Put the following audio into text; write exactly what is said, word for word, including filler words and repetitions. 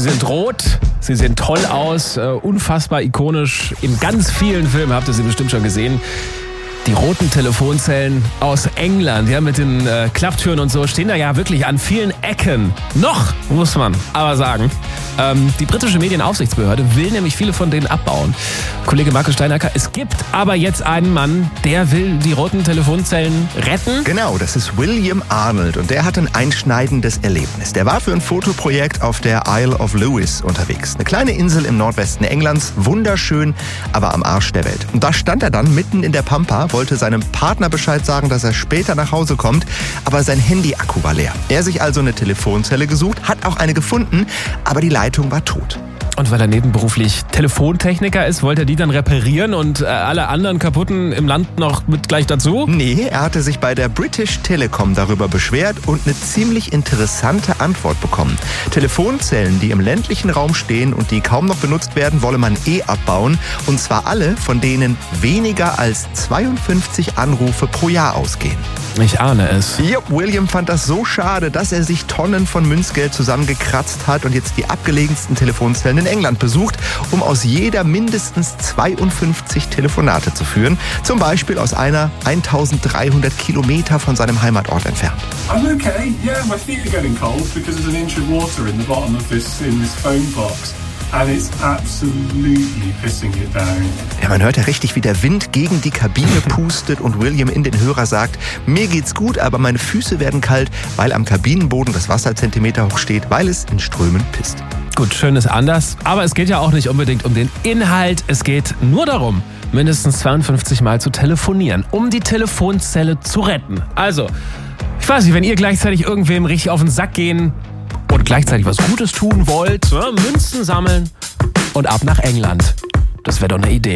Sie sind rot, sie sehen toll aus, äh, unfassbar ikonisch. In ganz vielen Filmen habt ihr sie bestimmt schon gesehen. Die roten Telefonzellen aus England, ja, mit den äh, Klapptüren und so, stehen da ja wirklich an vielen Ecken. Noch, muss man aber sagen. Ähm, die britische Medienaufsichtsbehörde will nämlich viele von denen abbauen. Kollege Markus Steinacker, es gibt aber jetzt einen Mann, der will die roten Telefonzellen retten. Genau, das ist William Arnold und der hat ein einschneidendes Erlebnis. Der war für ein Fotoprojekt auf der Isle of Lewis unterwegs. Eine kleine Insel im Nordwesten Englands, wunderschön, aber am Arsch der Welt. Und da stand er dann mitten in der Pampa, wollte seinem Partner Bescheid sagen, dass er später nach Hause kommt, aber sein Handy-Akku war leer. Er sich also eine Telefonzelle gesucht, hat auch eine gefunden, aber die Leitung war tot. Und weil er nebenberuflich Telefontechniker ist, wollte er die dann reparieren und äh, alle anderen kaputten im Land noch mit gleich dazu? Nee, er hatte sich bei der British Telecom darüber beschwert und eine ziemlich interessante Antwort bekommen. Telefonzellen, die im ländlichen Raum stehen und die kaum noch benutzt werden, wolle man eh abbauen. Und zwar alle, von denen weniger als zweiundfünfzig Anrufe pro Jahr ausgehen. Ich ahne es. Ja, William fand das so schade, dass er sich Tonnen von Münzgeld zusammengekratzt hat und jetzt die abgelegensten Telefonzellen in England besucht, um aus jeder mindestens zweiundfünfzig Telefonate zu führen. Zum Beispiel aus einer eintausenddreihundert Kilometer von seinem Heimatort entfernt. I'm okay. Yeah, my feet are getting cold because there's an inch of water in the bottom of this in this phone box. And it's absolutely pissing it down. Ja, man hört ja richtig, wie der Wind gegen die Kabine pustet und William in den Hörer sagt, mir geht's gut, aber meine Füße werden kalt, weil am Kabinenboden das Wasser Zentimeter hoch steht, weil es in Strömen pisst. Gut, schön ist anders, aber es geht ja auch nicht unbedingt um den Inhalt. Es geht nur darum, mindestens zweiundfünfzig Mal zu telefonieren, um die Telefonzelle zu retten. Also, ich weiß nicht, wenn ihr gleichzeitig irgendwem richtig auf den Sack gehen und gleichzeitig was Gutes tun wollt, ne, Münzen sammeln und ab nach England. Das wäre doch eine Idee.